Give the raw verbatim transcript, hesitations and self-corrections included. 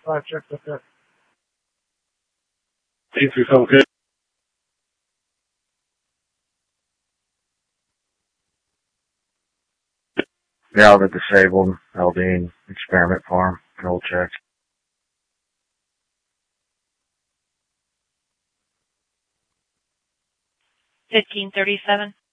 five, check the pit. eight three seven, okay. Yeah, the disabled Aldine experiment farm, roll check. fifteen thirty-seven.